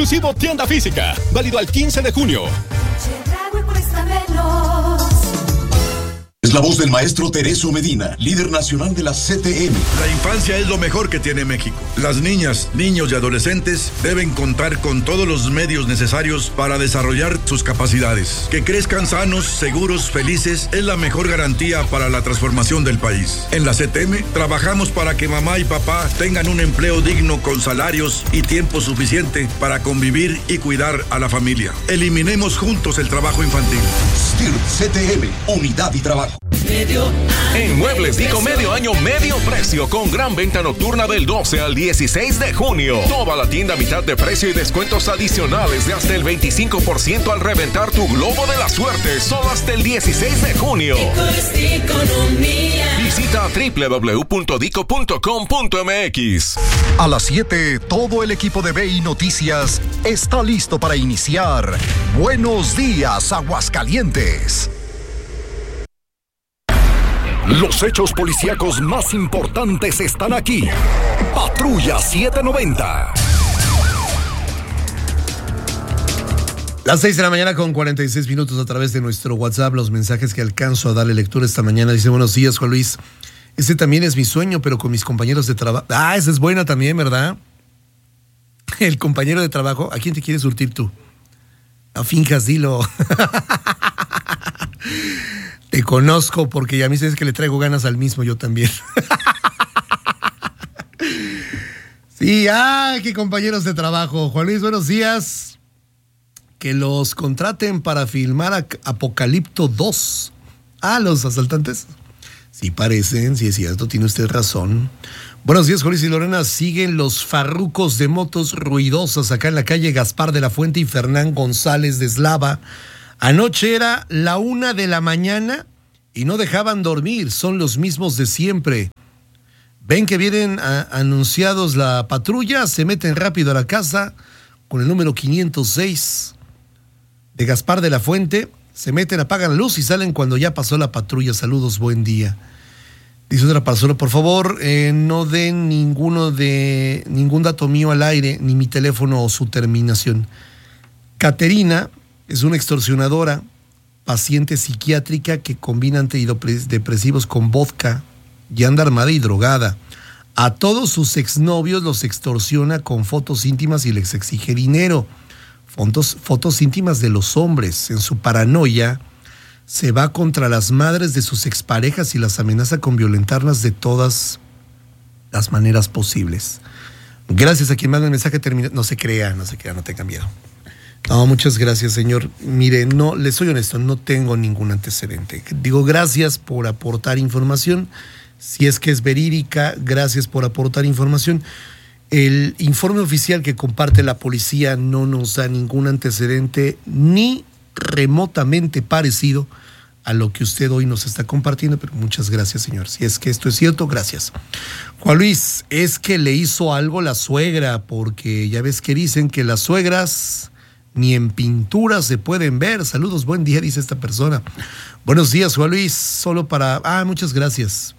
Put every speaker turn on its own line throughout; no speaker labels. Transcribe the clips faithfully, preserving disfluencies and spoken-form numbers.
exclusivo tienda física. Válido al quince de junio.
Es la voz del maestro Tereso Medina, líder nacional de la C T M.
La infancia es lo mejor que tiene México. Las niñas, niños y adolescentes deben contar con todos los medios necesarios para desarrollar sus capacidades. Que crezcan sanos, seguros, felices es la mejor garantía para la transformación del país. En la C T M trabajamos para que mamá y papá tengan un empleo digno con salarios y tiempo suficiente para convivir y cuidar a la familia. Eliminemos juntos el trabajo infantil.
S T I R C T M, unidad y trabajo.
En Muebles Dico, medio año, medio precio, con gran venta nocturna del doce al dieciséis de junio. Toda la tienda a mitad de precio y descuentos adicionales de hasta el veinticinco por ciento al reventar tu globo de la suerte, solo hasta el dieciséis de junio. Visita doble u doble u doble u punto dico punto com punto m x.
A las siete, todo el equipo de B I Noticias está listo para iniciar Buenos Días, Aguascalientes. Los hechos policíacos más importantes están aquí. Patrulla setecientos noventa.
Las seis de la mañana con cuarenta y seis minutos a través de nuestro WhatsApp. Los mensajes que alcanzo a darle lectura esta mañana. Dice: buenos días, Juan Luis. Ese también es mi sueño, pero con mis compañeros de trabajo. Ah, esa es buena también, ¿verdad? El compañero de trabajo. ¿A quién te quieres surtir tú? A finjas, dilo. Te conozco porque ya a mí sabes que le traigo ganas al mismo, yo también. Sí, ah, qué compañeros de trabajo. Juan Luis, buenos días. Que los contraten para filmar Apocalipto dos. Ah, los asaltantes. Sí parecen, sí es cierto, tiene usted razón. Buenos días, Juan Luis y Lorena. Siguen los farrucos de motos ruidosas acá en la calle Gaspar de la Fuente y Fernán González de Eslava. Anoche era la una de la mañana y no dejaban dormir. Son los mismos de siempre. Ven que vienen a, anunciados la patrulla, se meten rápido a la casa con el número quinientos seis de Gaspar de la Fuente. Se meten, apagan la luz y salen cuando ya pasó la patrulla. Saludos, buen día. Dice otra persona: por favor, eh, no den ninguno de ningún dato mío al aire, ni mi teléfono o su terminación. Caterina es una extorsionadora, paciente psiquiátrica que combina antidepresivos con vodka y anda armada y drogada. A todos sus exnovios los extorsiona con fotos íntimas y les exige dinero. Fotos, fotos íntimas de los hombres. En su paranoia se va contra las madres de sus exparejas y las amenaza con violentarlas de todas las maneras posibles. Gracias a quien manda el mensaje terminado. No se crea, no se crea, no tenga miedo. No, muchas gracias, señor. Mire, no, le soy honesto, no tengo ningún antecedente. Digo, gracias por aportar información. Si es que es verídica, gracias por aportar información. El informe oficial que comparte la policía no nos da ningún antecedente ni remotamente parecido a lo que usted hoy nos está compartiendo, pero muchas gracias, señor. Si es que esto es cierto, gracias. Juan Luis, es que le hizo algo la suegra, porque ya ves que dicen que las suegras ni en pintura se pueden ver. Saludos, buen día, dice esta persona. Buenos días, Juan Luis, solo para... Ah, muchas gracias.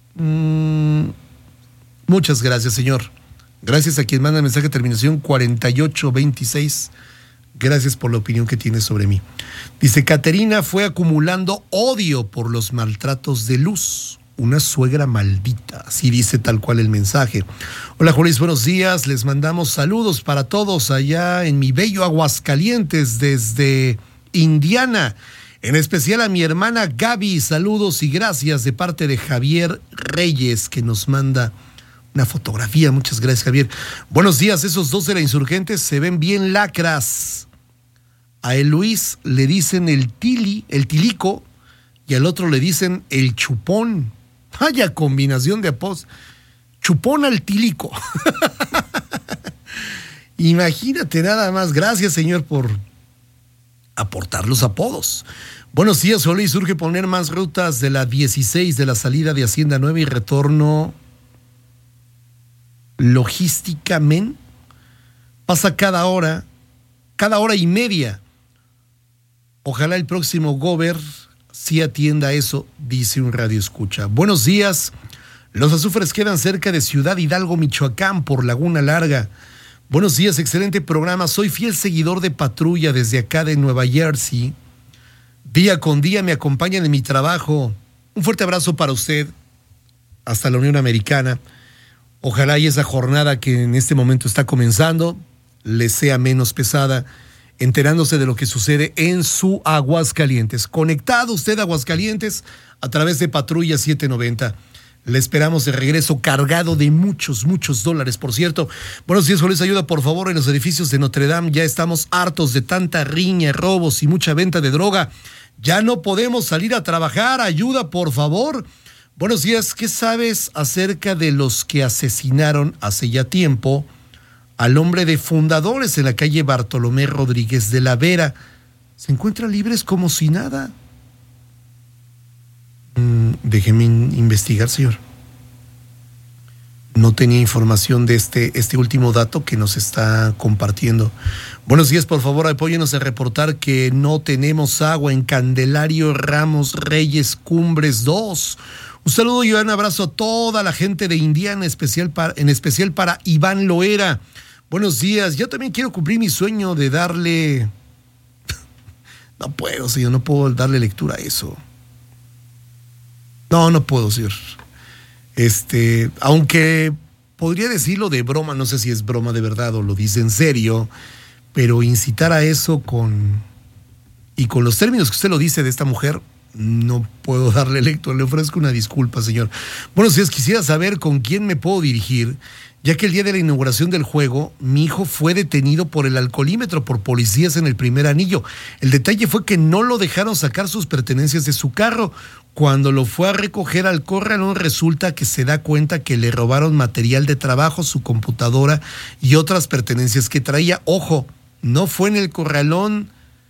Mm, muchas gracias, señor. Gracias a quien manda el mensaje terminación cuarenta y ocho veintiséis. Gracias por la opinión que tiene sobre mí. Dice: Caterina fue acumulando odio por los maltratos de Luz. Una suegra maldita. Así dice tal cual el mensaje. Hola, Juan Luis, buenos días. Les mandamos saludos para todos allá en mi bello Aguascalientes desde Indiana. En especial a mi hermana Gaby. Saludos y gracias de parte de Javier Reyes, que nos manda una fotografía. Muchas gracias, Javier. Buenos días. Esos dos de la Insurgentes se ven bien lacras. A el Luis le dicen el tili, el tilico, y al otro le dicen el chupón. Vaya combinación de apodos. Chupón al tilico. Imagínate nada más. Gracias, señor, por aportar los apodos. Buenos días, Juan Luis. Urge poner más rutas de la dieciséis de la salida de Hacienda Nueva y retorno logísticamente. Pasa cada hora, cada hora y media. Ojalá el próximo gober sí atienda eso, dice un radio escucha. Buenos días. Los azufres quedan cerca de Ciudad Hidalgo, Michoacán, por Laguna Larga. Buenos días, excelente programa. Soy fiel seguidor de Patrulla desde acá de Nueva Jersey. Día con día me acompañan en mi trabajo. Un fuerte abrazo para usted hasta la Unión Americana. Ojalá y esa jornada que en este momento está comenzando le sea menos pesada, enterándose de lo que sucede en su Aguascalientes. Conectado usted a Aguascalientes a través de Patrulla setecientos noventa. Le esperamos de regreso cargado de muchos, muchos dólares, por cierto. Buenos días, Juárez, ayuda por favor en los edificios de Notre Dame. Ya estamos hartos de tanta riña, robos y mucha venta de droga. Ya no podemos salir a trabajar. Ayuda, por favor. Buenos días, ¿qué sabes acerca de los que asesinaron hace ya tiempo al hombre de Fundadores en la calle Bartolomé Rodríguez de la Vera? ¿Se encuentran libres como si nada? Mm, déjeme investigar, señor. No tenía información de este, este último dato que nos está compartiendo. Buenos días, por favor, apóyenos a reportar que no tenemos agua en Candelario Ramos Reyes Cumbres dos. Un saludo y un abrazo a toda la gente de Indiana, especial para, en especial para Iván Loera. Buenos días, yo también quiero cumplir mi sueño de darle... No puedo, señor, no puedo darle lectura a eso. No, no puedo, señor. Este, aunque podría decirlo de broma, no sé si es broma de verdad o lo dice en serio, pero incitar a eso con... Y con los términos que usted lo dice de esta mujer, no puedo darle lectura, le ofrezco una disculpa, señor. Bueno, si es quisiera saber con quién me puedo dirigir, ya que el día de la inauguración del juego, mi hijo fue detenido por el alcoholímetro por policías en el primer anillo. El detalle fue que no lo dejaron sacar sus pertenencias de su carro. Cuando lo fue a recoger al corralón, resulta que se da cuenta que le robaron material de trabajo, su computadora y otras pertenencias que traía. Ojo, no fue en el corralón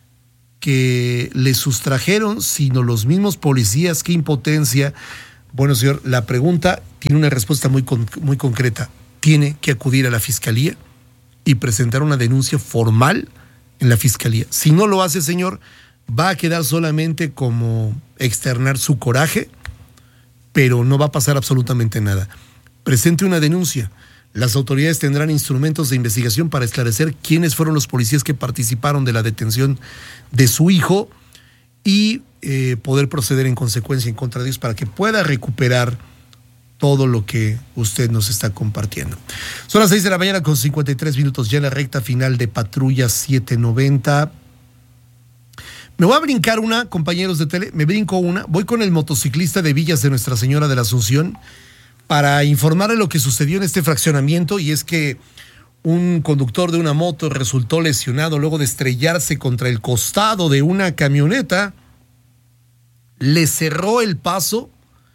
que le sustrajeron, sino los mismos policías. ¡Qué impotencia! Bueno, señor, la pregunta tiene una respuesta muy, con, muy concreta. Tiene que acudir a la fiscalía y presentar una denuncia formal en la fiscalía. Si no lo hace, señor, va a quedar solamente como externar su coraje, pero no va a pasar absolutamente nada. Presente una denuncia. Las autoridades tendrán instrumentos de investigación para esclarecer quiénes fueron los policías que participaron de la detención de su hijo y eh, poder proceder en consecuencia en contra de ellos para que pueda recuperar todo lo que usted nos está compartiendo. Son las seis de la mañana con cincuenta y tres minutos, ya en la recta final de Patrulla setecientos noventa. Me voy a brincar una, compañeros de tele, me brinco una. Voy con el motociclista de Villas de Nuestra Señora de la Asunción para informarle lo que sucedió en este fraccionamiento, y es que un conductor de una moto resultó lesionado luego de estrellarse contra el costado de una camioneta. Le cerró el paso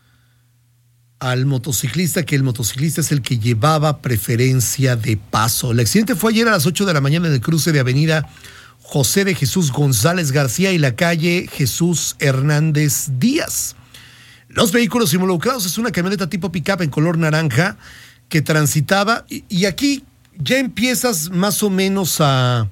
al motociclista, que el motociclista es el que llevaba preferencia de paso. El accidente fue ayer a las ocho de la mañana en el cruce de avenida José de Jesús González García y la calle Jesús Hernández Díaz. Los vehículos involucrados es una camioneta tipo pick-up en color naranja que transitaba, y, y aquí ya empiezas más o menos a,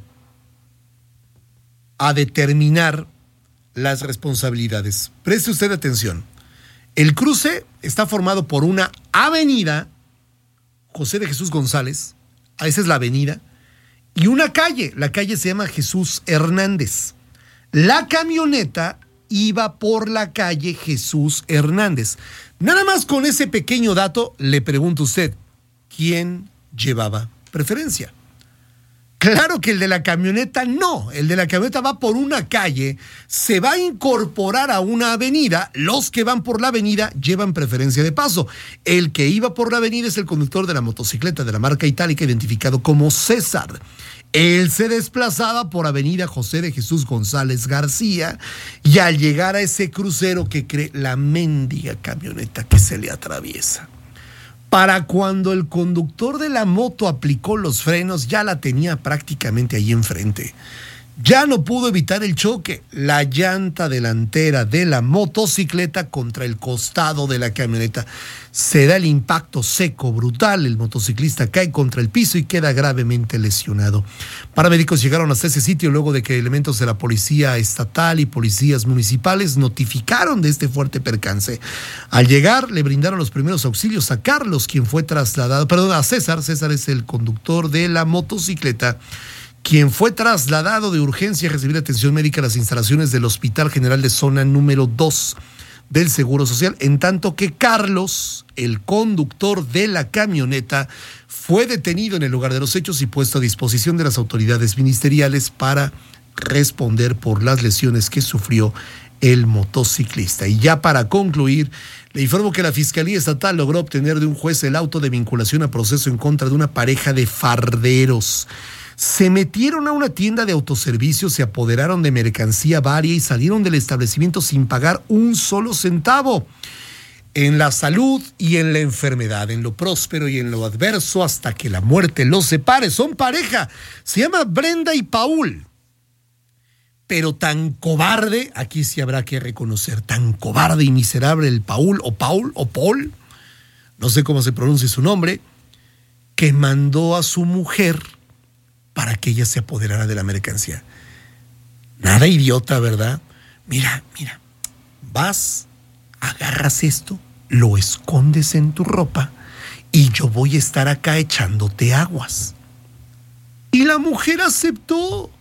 a determinar las responsabilidades. Preste usted atención. El cruce está formado por una avenida, José de Jesús González, esa es la avenida, y una calle, la calle se llama Jesús Hernández. La camioneta iba por la calle Jesús Hernández. Nada más con ese pequeño dato le pregunto a usted, ¿quién llevaba preferencia? Claro que el de la camioneta no, el de la camioneta va por una calle, se va a incorporar a una avenida, los que van por la avenida llevan preferencia de paso. El que iba por la avenida es el conductor de la motocicleta de la marca itálica identificado como César. Él se desplazaba por avenida José de Jesús González García y al llegar a ese crucero, que cree, la mendiga camioneta que se le atraviesa. Para cuando el conductor de la moto aplicó los frenos, ya la tenía prácticamente ahí enfrente. Ya no pudo evitar el choque. La llanta delantera de la motocicleta contra el costado de la camioneta. Se da el impacto seco, brutal. El motociclista cae contra el piso y queda gravemente lesionado. Paramédicos llegaron hasta ese sitio luego de que elementos de la policía estatal y policías municipales notificaron de este fuerte percance. Al llegar, le brindaron los primeros auxilios a Carlos, quien fue trasladado, perdón, a César. César es el conductor de la motocicleta, quien fue trasladado de urgencia a recibir atención médica a las instalaciones del Hospital General de Zona número dos del Seguro Social, en tanto que Carlos, el conductor de la camioneta, fue detenido en el lugar de los hechos y puesto a disposición de las autoridades ministeriales para responder por las lesiones que sufrió el motociclista. Y ya para concluir, le informo que la Fiscalía Estatal logró obtener de un juez el auto de vinculación a proceso en contra de una pareja de farderos. Se metieron a una tienda de autoservicio, se apoderaron de mercancía varia y salieron del establecimiento sin pagar un solo centavo. En la salud y en la enfermedad, en lo próspero y en lo adverso, hasta que la muerte los separe. Son pareja. Se llama Brenda y Paul. Pero tan cobarde, aquí sí habrá que reconocer, tan cobarde y miserable el Paul, o Paul, o Paul, no sé cómo se pronuncia su nombre, que mandó a su mujer para que ella se apoderara de la mercancía. Nada idiota, ¿verdad? Mira, mira, vas, agarras esto, lo escondes en tu ropa y yo voy a estar acá echándote aguas. Y la mujer aceptó.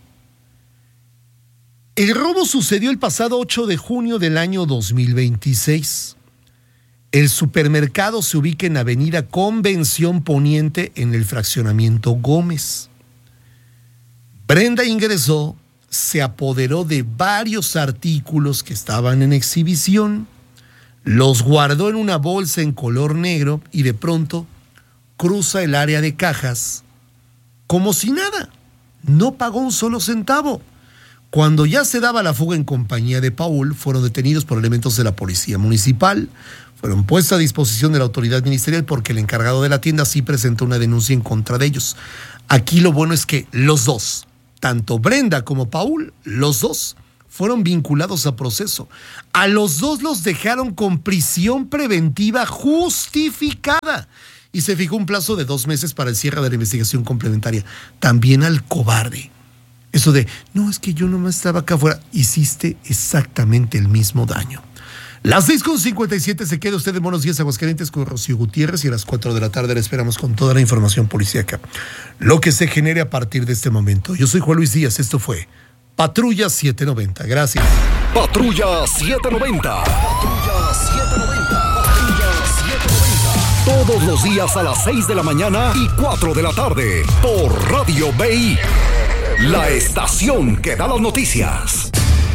El robo sucedió el pasado ocho de junio del año dos mil veintiséis. El supermercado se ubica en Avenida Convención Poniente, en el fraccionamiento Gómez. Brenda ingresó, se apoderó de varios artículos que estaban en exhibición, los guardó en una bolsa en color negro y de pronto cruza el área de cajas como si nada. No pagó un solo centavo. Cuando ya se daba la fuga en compañía de Paul, fueron detenidos por elementos de la policía municipal. Fueron puestos a disposición de la autoridad ministerial porque el encargado de la tienda sí presentó una denuncia en contra de ellos. Aquí lo bueno es que los dos, tanto Brenda como Paul, los dos fueron vinculados a proceso. A los dos los dejaron con prisión preventiva justificada y se fijó un plazo de dos meses para el cierre de la investigación complementaria. También al cobarde. Eso de, no, es que yo no estaba acá afuera. Hiciste exactamente el mismo daño. Las seis con cincuenta y siete, se queda usted en Buenos Días Aguascalientes con Rocío Gutiérrez y a las cuatro de la tarde le esperamos con toda la información policíaca. Lo que se genere a partir de este momento. Yo soy Juan Luis Díaz, esto fue Patrulla setecientos noventa. Gracias.
Patrulla setecientos noventa. Patrulla setecientos noventa. Patrulla setecientos noventa. Todos los días a las seis de la mañana y cuatro de la tarde por Radio B I. La estación que da las noticias.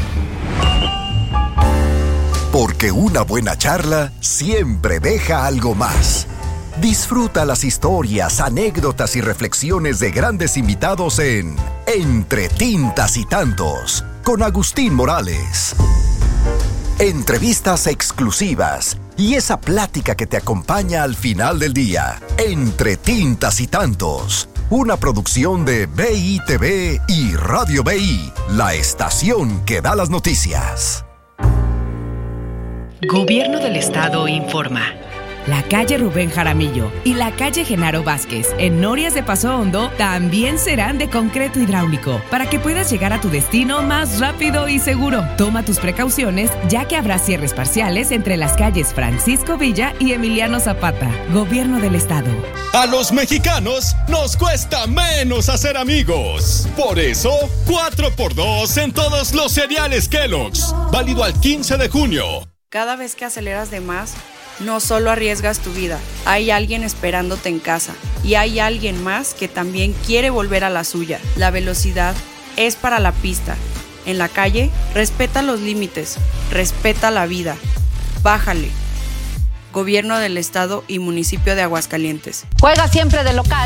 Porque una buena charla siempre deja algo más. Disfruta las historias, anécdotas y reflexiones de grandes invitados en Entre Tintas y Tantos, con Agustín Morales. Entrevistas exclusivas y esa plática que te acompaña al final del día. Entre Tintas y Tantos, una producción de B I T V y Radio B I, la estación que da las noticias.
Gobierno del Estado informa.
La calle Rubén Jaramillo y la calle Genaro Vázquez en Norias de Paso Hondo también serán de concreto hidráulico para que puedas llegar a tu destino más rápido y seguro. Toma tus precauciones, ya que habrá cierres parciales entre las calles Francisco Villa y Emiliano Zapata. Gobierno del Estado.
A los mexicanos nos cuesta menos hacer amigos. Por eso, cuatro por dos en todos los cereales Kellogg's. Válido al quince de junio.
Cada vez que aceleras de más, no solo arriesgas tu vida, hay alguien esperándote en casa y hay alguien más que también quiere volver a la suya. La velocidad es para la pista. En la calle, respeta los límites, respeta la vida. Bájale. Gobierno del Estado y Municipio de Aguascalientes.
Juega siempre de local.